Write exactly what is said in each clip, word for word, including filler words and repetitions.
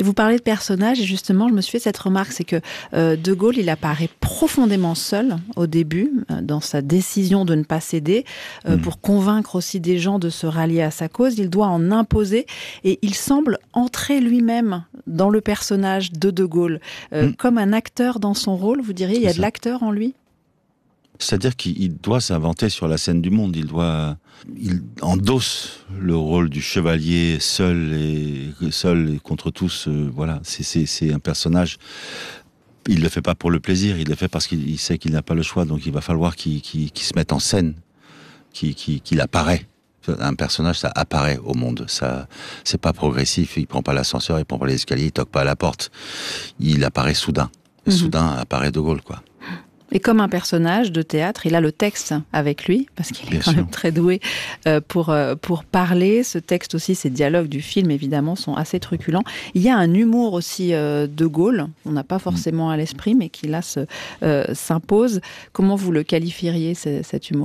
Et vous parlez de personnages, et justement, je me suis fait cette remarque, c'est que euh, De Gaulle, il apparaît profondément seul au début, euh, dans sa décision de ne pas céder, euh, mmh. pour convaincre aussi des gens de se rallier à sa cause. Il doit en imposer, et il semble entrer lui-même dans le personnage de De Gaulle, euh, mmh. comme un acteur dans son rôle. Vous diriez, il y a de l'acteur en lui ? C'est-à-dire qu'il doit s'inventer sur la scène du monde. Il doit, il endosse le rôle du chevalier seul et seul et contre tous. Euh, voilà, c'est, c'est, c'est un personnage. Il le fait pas pour le plaisir. Il le fait parce qu'il sait qu'il n'a pas le choix. Donc il va falloir qu'il, qu'il, qu'il se mette en scène, qu'il, qu'il, qu'il apparaît. Un personnage, ça apparaît au monde. Ça, c'est pas progressif. Il prend pas l'ascenseur, il prend pas les escaliers, il toque pas à la porte. Il apparaît soudain. Et mmh. soudain apparaît De Gaulle, quoi. Et comme un personnage de théâtre, il a le texte avec lui, parce qu'il est Bien quand sûr. même très doué euh, pour, euh, pour parler. Ce texte aussi, ces dialogues du film, évidemment, sont assez truculents. Il y a un humour aussi euh, de Gaulle, on n'a pas forcément à l'esprit, mais qui là se, euh, s'impose. Comment vous le qualifieriez, ce, cet humour ?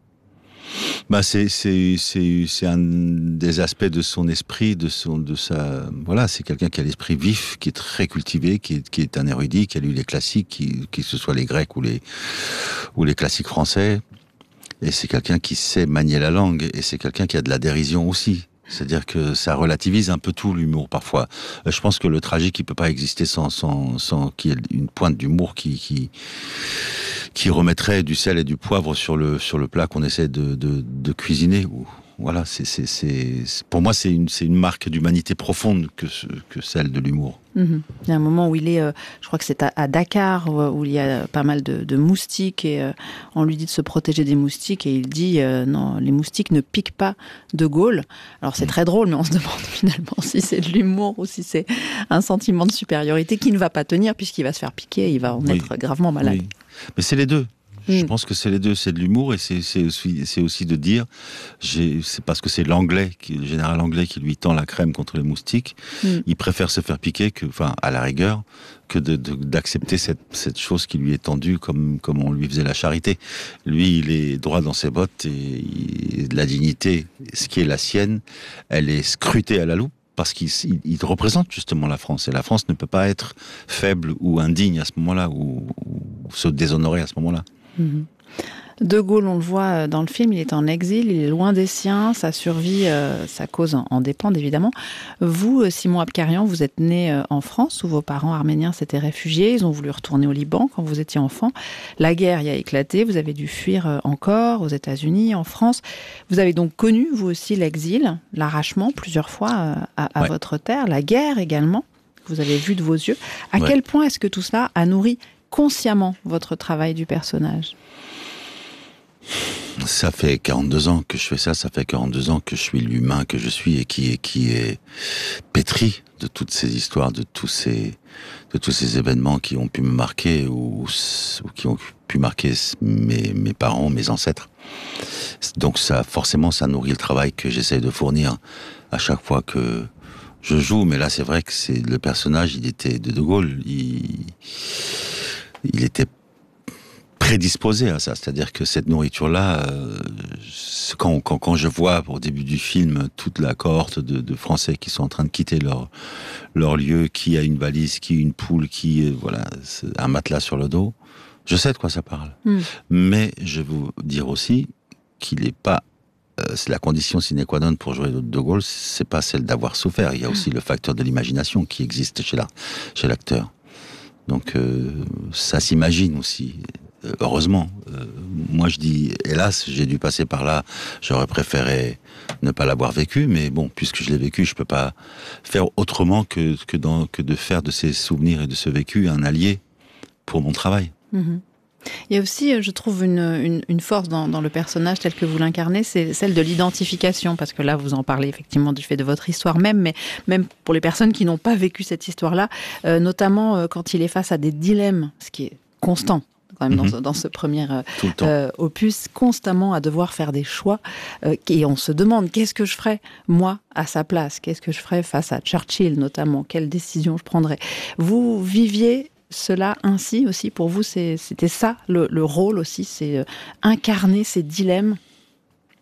Bah c'est c'est c'est c'est un des aspects de son esprit, de son de sa voilà, c'est quelqu'un qui a l'esprit vif, qui est très cultivé, qui est qui est un érudit, qui a lu les classiques, qui que ce soit les Grecs ou les ou les classiques français, et c'est quelqu'un qui sait manier la langue, et c'est quelqu'un qui a de la dérision aussi. C'est-à-dire que ça relativise un peu tout, l'humour, parfois. Je pense que le tragique, il peut pas exister sans sans sans qu'il y ait une pointe d'humour qui qui qui remettrait du sel et du poivre sur le sur le plat qu'on essaie de de, de cuisiner. Voilà, c'est c'est c'est pour moi c'est une c'est une marque d'humanité profonde que ce, que celle de l'humour. Mmh. Il y a un moment où il est, euh, je crois que c'est à, à Dakar, où, où il y a pas mal de, de moustiques, et euh, on lui dit de se protéger des moustiques, et il dit euh, non, les moustiques ne piquent pas De Gaulle. Alors c'est mmh. très drôle, mais on se demande finalement si c'est de l'humour ou si c'est un sentiment de supériorité qui ne va pas tenir, puisqu'il va se faire piquer, et il va en oui. être gravement malade. Oui. Mais c'est les deux. Je mmh. pense que c'est les deux, c'est de l'humour, et c'est, c'est, aussi, c'est aussi de dire, j'ai, c'est parce que c'est l'anglais, qui, le général anglais qui lui tend la crème contre les moustiques, mmh. il préfère se faire piquer, que, enfin, à la rigueur, que de, de, d'accepter cette, cette chose qui lui est tendue comme, comme on lui faisait la charité. Lui, il est droit dans ses bottes, et, et la dignité, ce qui est la sienne, elle est scrutée à la loupe, parce qu'il il, il représente justement la France, et la France ne peut pas être faible ou indigne à ce moment-là, ou, ou se déshonorer à ce moment-là. Mmh. De Gaulle, on le voit dans le film, il est en exil, il est loin des siens, sa survie, euh, sa cause en, en dépend évidemment. Vous, Simon Abkarian, vous êtes né en France, où vos parents arméniens s'étaient réfugiés, ils ont voulu retourner au Liban quand vous étiez enfant. La guerre y a éclaté, vous avez dû fuir encore aux États-Unis, en France. Vous avez donc connu, vous aussi, l'exil, l'arrachement plusieurs fois à, à ouais. votre terre, la guerre également, vous avez vu de vos yeux. À ouais. quel point est-ce que tout cela a nourri consciemment votre travail du personnage ? Ça fait quarante-deux ans que je fais ça, ça fait quarante-deux ans que je suis l'humain que je suis, et qui est, qui est pétri de toutes ces histoires, de tous ces, de tous ces événements qui ont pu me marquer, ou, ou qui ont pu marquer mes, mes parents, mes ancêtres. Donc ça, forcément, ça nourrit le travail que j'essaie de fournir à chaque fois que je joue. Mais là, c'est vrai que c'est le personnage, il était de De Gaulle, il, il était prédisposé à ça, c'est-à-dire que cette nourriture-là, euh, quand, quand, quand je vois au début du film toute la cohorte de, de Français qui sont en train de quitter leur, leur lieu, qui a une valise, qui a une poule, qui voilà, un matelas sur le dos, je sais de quoi ça parle. Mm. Mais je vais vous dire aussi qu'il n'est pas, euh, c'est la condition sine qua non pour jouer De Gaulle, c'est pas celle d'avoir souffert. Il y a aussi le facteur de l'imagination qui existe chez, la, chez l'acteur. Donc euh, ça s'imagine aussi. Heureusement, euh, moi je dis hélas, j'ai dû passer par là, j'aurais préféré ne pas l'avoir vécu, mais bon, puisque je l'ai vécu, je peux pas faire autrement que, que, dans, que de faire de ces souvenirs et de ce vécu un allié pour mon travail. Mmh. Il y a aussi, je trouve, une, une, une force dans, dans le personnage tel que vous l'incarnez, c'est celle de l'identification, parce que là, vous en parlez effectivement du fait de votre histoire même, mais même pour les personnes qui n'ont pas vécu cette histoire-là, euh, notamment euh, quand il est face à des dilemmes, ce qui est constant. Quand même, mmh. dans, dans ce premier euh, opus, constamment à devoir faire des choix. Euh, et on se demande, qu'est-ce que je ferais, moi, à sa place ? Qu'est-ce que je ferais face à Churchill, notamment ? Quelle décision je prendrais ? Vous viviez cela ainsi aussi ? Pour vous, c'est, c'était ça, le, le rôle aussi, c'est euh, incarner ces dilemmes ?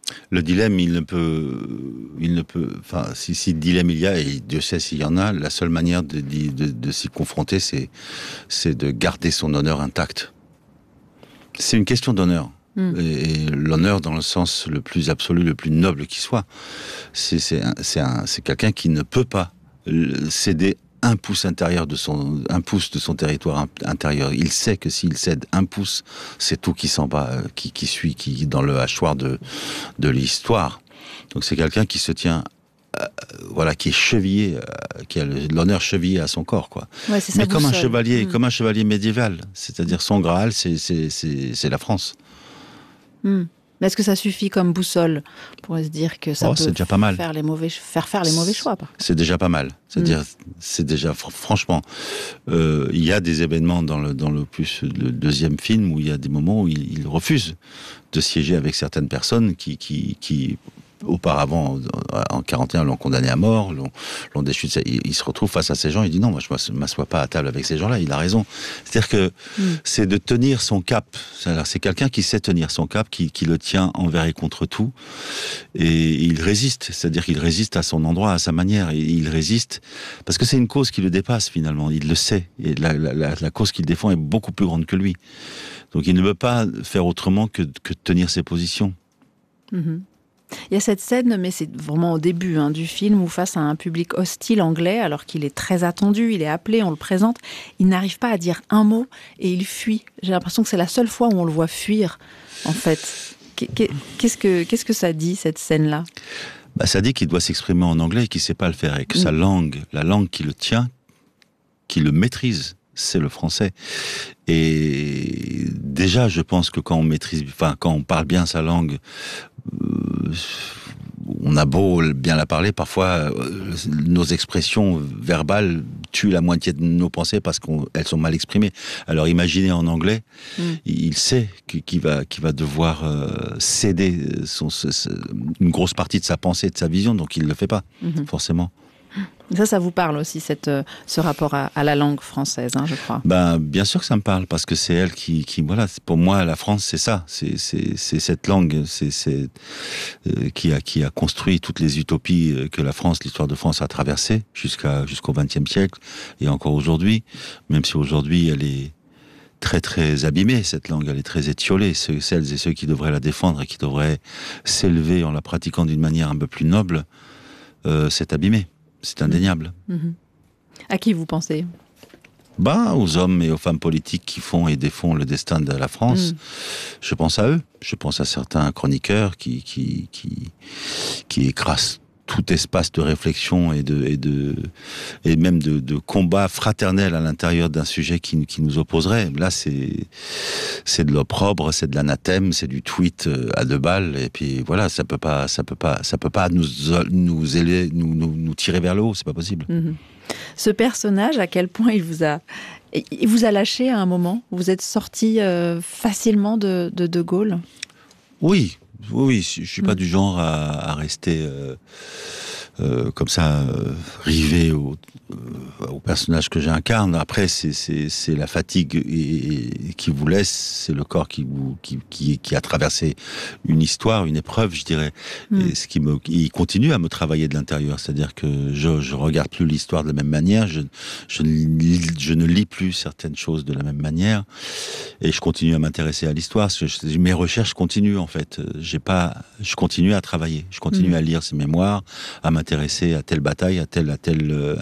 Le dilemme, il ne peut, il ne peut, enfin, si, si dilemme il y a, et Dieu sait s'il y en a, la seule manière de, de, de, de s'y confronter, c'est, c'est de garder son honneur intact. C'est une question d'honneur. Mm. Et, et l'honneur dans le sens le plus absolu, le plus noble qui soit. C'est, c'est, un, c'est, un, c'est quelqu'un qui ne peut pas céder un pouce intérieur de son, un pouce de son territoire intérieur. Il sait que s'il cède un pouce, c'est tout qui s'en va, qui, qui suit, qui dans le hachoir de, de l'histoire. Donc c'est quelqu'un qui se tient, euh, voilà, qui est chevillé, euh, qui a l'honneur chevillé à son corps, quoi. Ouais, c'est ça, mais comme un seul. chevalier, mmh. comme un chevalier médiéval. C'est-à-dire son Graal, c'est, c'est, c'est, c'est la France. Mmh. Mais est-ce que ça suffit comme boussole pour se dire que ça oh, peut c'est déjà pas mal. Faire, les mauvais, faire faire les mauvais choix? C'est déjà pas mal. C'est-à-dire, mmh. c'est déjà, franchement, euh, il y a des événements dans le, dans le, plus, le deuxième film où il y a des moments où il, il refuse de siéger avec certaines personnes qui, qui, qui auparavant, en quarante et un, l'ont condamné à mort, l'ont, l'ont déchu de ça. Il, il se retrouve face à ces gens, il dit non, moi je ne m'assois pas à table avec ces gens-là, il a raison. C'est-à-dire que mmh. c'est de tenir son cap. C'est-à-dire, c'est quelqu'un qui sait tenir son cap, qui, qui le tient envers et contre tout, et il résiste. C'est-à-dire qu'il résiste à son endroit, à sa manière, et il résiste, parce que c'est une cause qui le dépasse finalement, il le sait, et la, la, la, la cause qu'il défend est beaucoup plus grande que lui. Donc il ne veut pas faire autrement que, que tenir ses positions. Mmh. Il y a cette scène, mais c'est vraiment au début hein, du film, où face à un public hostile anglais, alors qu'il est très attendu, il est appelé, on le présente, il n'arrive pas à dire un mot et il fuit. J'ai l'impression que c'est la seule fois où on le voit fuir, en fait. Qu'est-ce que, qu'est-ce que ça dit, cette scène-là ? Bah, ça dit qu'il doit s'exprimer en anglais et qu'il ne sait pas le faire, et que mmh. sa langue, la langue qui le tient, qui le maîtrise, c'est le français. Et déjà, je pense que quand on maîtrise, enfin, quand on parle bien sa langue, euh, on a beau bien la parler, parfois euh, nos expressions verbales tuent la moitié de nos pensées parce qu'elles sont mal exprimées. Alors imaginez en anglais, mmh. il sait qu'il va, qu'il va devoir euh, céder son, ce, ce, une grosse partie de sa pensée, de sa vision, donc il ne le fait pas, mmh. forcément. Ça, ça vous parle aussi, cette, euh, ce rapport à, à la langue française, hein, je crois. Ben, bien sûr que ça me parle, parce que c'est elle qui, qui voilà, pour moi, la France, c'est ça, c'est, c'est, c'est cette langue, c'est, c'est euh, qui a, qui a construit toutes les utopies que la France, l'histoire de France a traversées jusqu'à jusqu'au vingtième siècle et encore aujourd'hui, même si aujourd'hui elle est très très abîmée, cette langue, elle est très étiolée. Ceux, celles et ceux qui devraient la défendre et qui devraient s'élever en la pratiquant d'une manière un peu plus noble, euh, c'est abîmé. C'est indéniable. Mmh. À qui vous pensez ? Bah, aux hommes et aux femmes politiques qui font et défont le destin de la France. Mmh. Je pense à eux. Je pense à certains chroniqueurs qui, qui, qui, qui écrasent tout espace de réflexion et de, et de, et même de, de combat fraternel à l'intérieur d'un sujet qui, qui nous opposerait. Là, c'est, c'est de l'opprobre, c'est de l'anathème, c'est du tweet à deux balles, et puis voilà, ça peut pas, ça peut pas, ça peut pas nous, nous élever, nous, nous, nous tirer vers le haut, c'est pas possible. Mmh. Ce personnage, à quel point il vous a, il vous a lâché à un moment? Vous êtes sorti euh, facilement de, de De Gaulle? Oui. Oui, je ne suis pas mmh. du genre à, à rester euh, euh, comme ça, euh, rivé au, euh, au personnage que j'incarne. Après, c'est, c'est, c'est la fatigue et, et, qui vous laisse, c'est le corps qui, vous, qui, qui, qui a traversé une histoire, une épreuve, je dirais. Mmh. Et ce qui me, il continue à me travailler de l'intérieur, c'est-à-dire que je ne regarde plus l'histoire de la même manière, je, je, je ne lis plus certaines choses de la même manière, et je continue à m'intéresser à l'histoire. Je, mes recherches continuent, en fait. J'ai pas, je continue à travailler, je continue mmh. à lire ces mémoires, à m'intéresser à telle bataille, à tel, à tel, euh,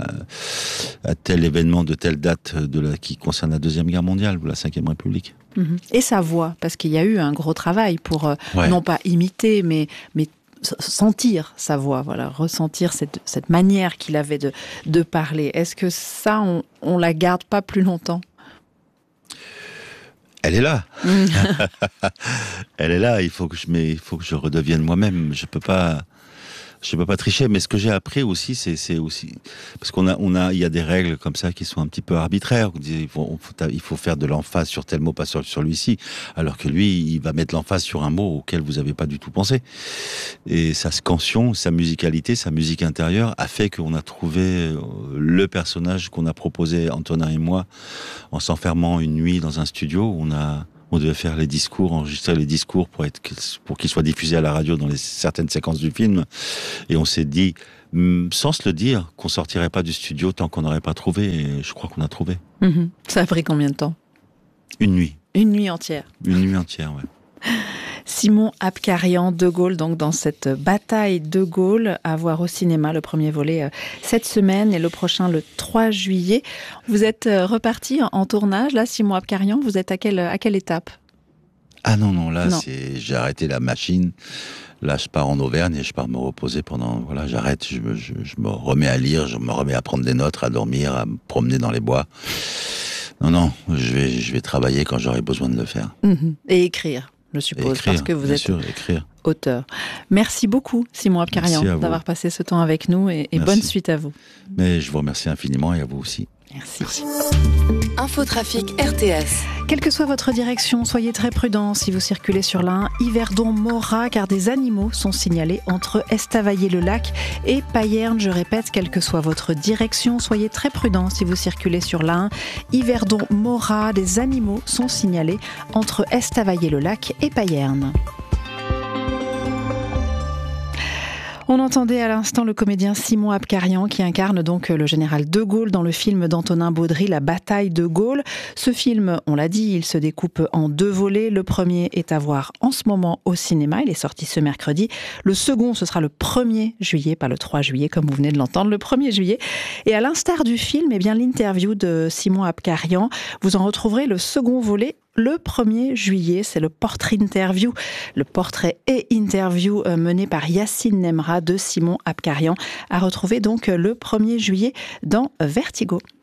à tel événement de telle date de la, qui concerne la Deuxième Guerre mondiale ou la Cinquième République. Mmh. Et sa voix, parce qu'il y a eu un gros travail pour euh, ouais. non pas imiter, mais, mais sentir sa voix, voilà, ressentir cette, cette manière qu'il avait de, de parler. Est-ce que ça, on, on la garde pas plus longtemps ? Elle est là. Elle est là. Il faut que je, mais il faut que je redevienne moi-même. Je peux pas, je peux pas tricher. Mais ce que j'ai appris aussi, c'est, c'est aussi parce qu'on a, on a, il y a des règles comme ça qui sont un petit peu arbitraires. Il faut, il faut faire de l'emphase sur tel mot, pas sur, sur lui-ci. Alors que lui, il va mettre l'emphase sur un mot auquel vous avez pas du tout pensé. Et sa scansion, sa musicalité, sa musique intérieure a fait qu'on a trouvé le personnage qu'on a proposé, Antonin et moi, en s'enfermant une nuit dans un studio. On a on devait faire les discours, enregistrer les discours pour être, pour qu'ils soient diffusés à la radio dans les certaines séquences du film. Et on s'est dit, sans se le dire, qu'on sortirait pas du studio tant qu'on n'aurait pas trouvé. Et je crois qu'on a trouvé. Mmh. Ça a pris combien de temps? Une nuit. Une nuit entière. Une nuit entière, ouais. Simon Abkarian, De Gaulle, donc dans cette bataille de Gaulle, à voir au cinéma, le premier volet cette semaine et le prochain le trois juillet. Vous êtes reparti en tournage, là, Simon Abkarian, vous êtes à quelle, à quelle étape? Ah non, non, là, non. c'est, j'ai arrêté la machine. Là, je pars en Auvergne et je pars me reposer pendant, voilà, j'arrête, je me, je, je me remets à lire, je me remets à prendre des notes, à dormir, à me promener dans les bois. Non, non, je vais, je vais travailler quand j'aurai besoin de le faire. Mmh. Et écrire. Je suppose, écrire, parce que vous bien êtes sûr, écrire. auteur. Merci beaucoup, Simon Abkarian, d'avoir passé ce temps avec nous et, et bonne suite à vous. Mais je vous remercie infiniment et à vous aussi. Merci. Merci. Infotrafic R T S. Quelle que soit votre direction, soyez très prudents si vous circulez sur l'Ain. Yverdon-Morat, car des animaux sont signalés entre Estavayer-le-Lac et Payerne. Je répète, quelle que soit votre direction, soyez très prudents si vous circulez sur l'Ain. Yverdon-Morat, des animaux sont signalés entre Estavayer-le-Lac et Payerne. On entendait à l'instant le comédien Simon Abkarian qui incarne donc le général de Gaulle dans le film d'Antonin Baudry, La bataille de Gaulle. Ce film, on l'a dit, il se découpe en deux volets. Le premier est à voir en ce moment au cinéma, il est sorti ce mercredi. Le second, ce sera le premier juillet, pas le trois juillet comme vous venez de l'entendre, le premier juillet. Et à l'instar du film, eh bien, l'interview de Simon Abkarian, vous en retrouverez le second volet le premier juillet, c'est le portrait interview, le portrait et interview mené par Yacine Nemra de Simon Abkarian, à retrouver donc le premier juillet dans Vertigo.